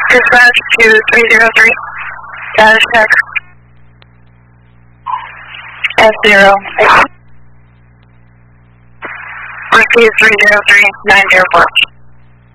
Dispatch to 303. Status check. S0. Receive 303, 904.